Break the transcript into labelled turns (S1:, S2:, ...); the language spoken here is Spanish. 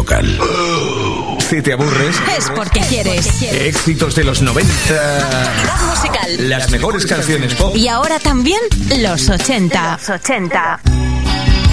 S1: musical. Si te aburres,
S2: es porque quieres.
S1: Éxitos de los 90.
S2: Actualidad musical.
S1: Las mejores canciones pop.
S2: Y ahora también los 80.